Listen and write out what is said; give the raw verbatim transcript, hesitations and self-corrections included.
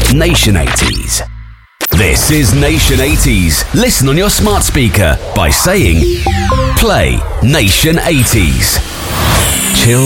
Nation eighties. This is Nation eighties. Listen on your smart speaker by saying, play Nation eighties. Chill